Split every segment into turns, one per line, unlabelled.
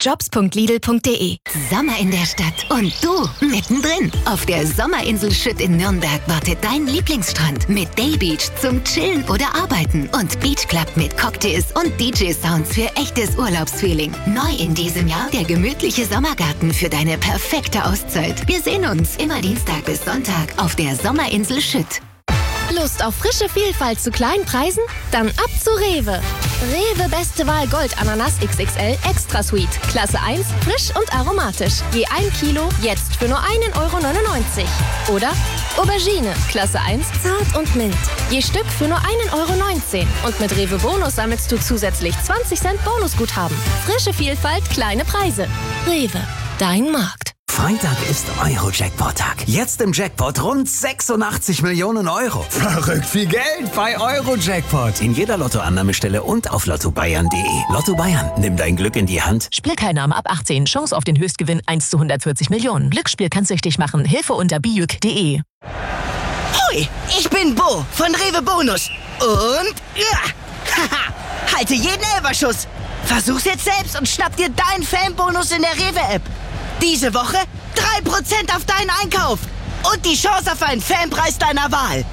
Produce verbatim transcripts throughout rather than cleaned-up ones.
jobs punkt lidl punkt de.
Sommer in der Stadt und du mittendrin. Auf der Sommerinsel Schütt in Nürnberg wartet dein Lieblingsstrand mit Daybeach zum Chillen oder Arbeiten und Beach Club mit Cocktails und D J-Sounds für echtes Urlaubsfeeling. Neu in diesem Jahr der gemütliche Sommergarten für deine perfekte Auszeit. Wir sehen uns immer Dienstag bis Sonntag auf der Sommerinsel Schütt.
Lust auf frische Vielfalt zu kleinen Preisen? Dann ab zu Rewe. Rewe Beste Wahl Gold Ananas X X L Extra Sweet. Klasse eins, frisch und aromatisch. Je ein Kilo, jetzt für nur einen Euro neunundneunzig. Oder Aubergine, Klasse eins, zart und mild. Je Stück für nur einen Euro neunzehn. Und mit Rewe Bonus sammelst du zusätzlich zwanzig Cent Bonusguthaben. Frische Vielfalt, kleine Preise. Rewe, dein Markt.
Freitag ist Euro-Jackpot-Tag. Jetzt im Jackpot rund sechsundachtzig Millionen Euro. Verrückt viel Geld bei Euro-Jackpot. In jeder Lottoannahmestelle und auf lotto bayern punkt de. Lotto Bayern, nimm dein Glück in die Hand.
Spielteilnahme ab achtzehn. Chance auf den Höchstgewinn eins zu hundertvierzig Millionen. Glücksspiel kann süchtig machen. Hilfe unter bijuk punkt de.
Hoi, ich bin Bo von Rewe Bonus. Und ja, haha, halte jeden Elferschuss. Versuch's jetzt selbst und schnapp dir deinen Fanbonus in der Rewe-App. Diese Woche drei Prozent auf deinen Einkauf und die Chance auf einen Fanpreis deiner Wahl.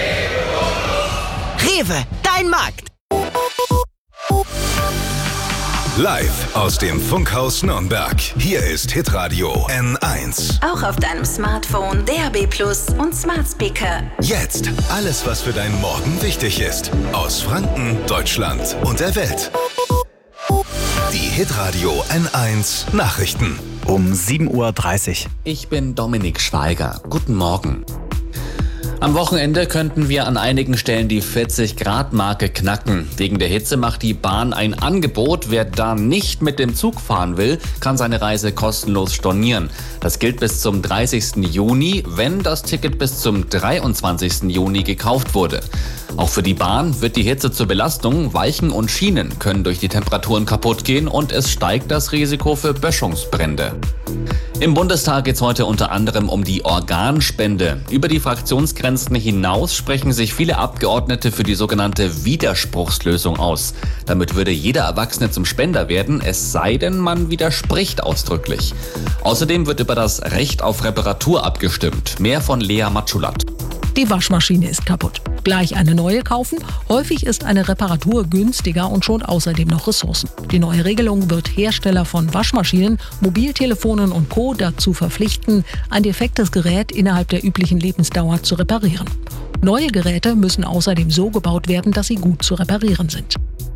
Rewe, dein Markt.
Live aus dem Funkhaus Nürnberg. Hier ist Hitradio N eins.
Auch auf deinem Smartphone, D A B Plus und Smart Speaker.
Jetzt alles, was für deinen Morgen wichtig ist. Aus Franken, Deutschland und der Welt. Die Hitradio N eins Nachrichten.
Um sieben Uhr dreißig.
Ich bin Dominik Schweiger. Guten Morgen. Am Wochenende könnten wir an einigen Stellen die vierzig Grad Marke knacken. Wegen der Hitze macht die Bahn ein Angebot. Wer da nicht mit dem Zug fahren will, kann seine Reise kostenlos stornieren. Das gilt bis zum dreißigsten Juni, wenn das Ticket bis zum dreiundzwanzigsten Juni gekauft wurde. Auch für die Bahn wird die Hitze zur Belastung. Weichen und Schienen können durch die Temperaturen kaputt gehen und es steigt das Risiko für Böschungsbrände. Im Bundestag geht es heute unter anderem um die Organspende. Über die Fraktionsgrenzen hinaus sprechen sich viele Abgeordnete für die sogenannte Widerspruchslösung aus. Damit würde jeder Erwachsene zum Spender werden, es sei denn, man widerspricht ausdrücklich. Außerdem wird über das Recht auf Reparatur abgestimmt. Mehr von Lea Matschulat.
Die Waschmaschine ist kaputt. Gleich eine neue kaufen? Häufig ist eine Reparatur günstiger und schont außerdem noch Ressourcen. Die neue Regelung wird Hersteller von Waschmaschinen, Mobiltelefonen und Co. dazu verpflichten, ein defektes Gerät innerhalb der üblichen Lebensdauer zu reparieren. Neue Geräte müssen außerdem so gebaut werden, dass sie gut zu reparieren sind.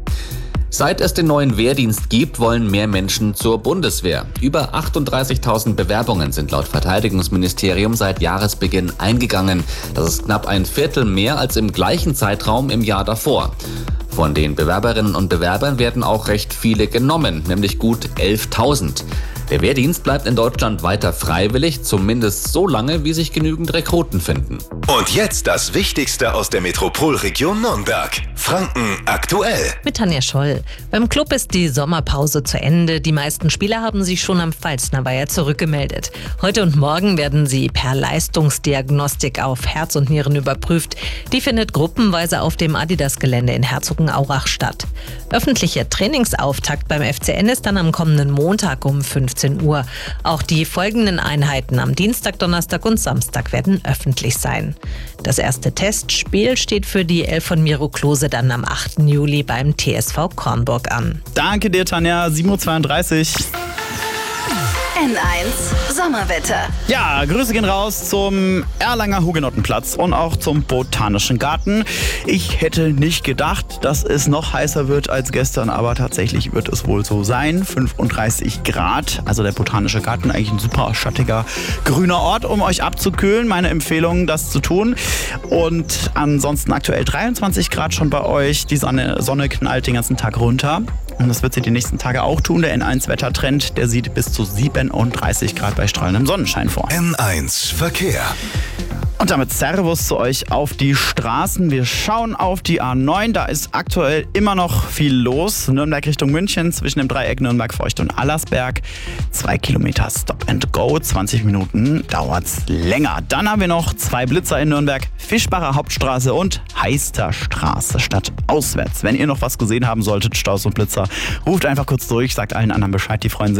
Seit es den neuen Wehrdienst gibt, wollen mehr Menschen zur Bundeswehr. Über achtunddreißigtausend Bewerbungen sind laut Verteidigungsministerium seit Jahresbeginn eingegangen. Das ist knapp ein Viertel mehr als im gleichen Zeitraum im Jahr davor. Von den Bewerberinnen und Bewerbern werden auch recht viele genommen, nämlich gut elftausend. Der Wehrdienst bleibt in Deutschland weiter freiwillig, zumindest so lange, wie sich genügend Rekruten finden.
Und jetzt das Wichtigste aus der Metropolregion Nürnberg. Franken aktuell.
Mit Tanja Scholl. Beim Club ist die Sommerpause zu Ende. Die meisten Spieler haben sich schon am Pfalzner Weiher zurückgemeldet. Heute und morgen werden sie per Leistungsdiagnostik auf Herz und Nieren überprüft. Die findet gruppenweise auf dem Adidas-Gelände in Herzogenaurach statt. Öffentlicher Trainingsauftakt beim F C N ist dann am kommenden Montag um fünfzehn Uhr. Auch die folgenden Einheiten am Dienstag, Donnerstag und Samstag werden öffentlich sein. Das erste Testspiel steht für die Elf von Miro Klose dann am achten Juli beim T S V Kornburg an.
Danke dir, Tanja. sieben Uhr zweiunddreißig.
N eins Sommerwetter.
Ja, Grüße gehen raus zum Erlanger Hugenottenplatz und auch zum Botanischen Garten. Ich hätte nicht gedacht, dass es noch heißer wird als gestern, aber tatsächlich wird es wohl so sein. fünfunddreißig Grad, also der Botanische Garten, eigentlich ein super schattiger, grüner Ort, um euch abzukühlen. Meine Empfehlung, das zu tun. Und ansonsten aktuell dreiundzwanzig Grad schon bei euch. Die Sonne, Sonne knallt den ganzen Tag runter. Und das wird sie die nächsten Tage auch tun. Der N eins Wettertrend, der sieht bis zu siebenunddreißig Grad bei strahlendem Sonnenschein vor.
N eins Verkehr.
Und damit Servus zu euch auf die Straßen. Wir schauen auf die A neun. Da ist aktuell immer noch viel los. Nürnberg Richtung München zwischen dem Dreieck Nürnberg-Feucht und Allersberg. Zwei Kilometer Stop and Go. zwanzig Minuten dauert's länger. Dann haben wir noch zwei Blitzer in Nürnberg. Fischbacher Hauptstraße und Heister Straße statt auswärts. Wenn ihr noch was gesehen haben solltet, Staus und Blitzer, ruft einfach kurz durch, sagt allen anderen Bescheid. Die freuen sich.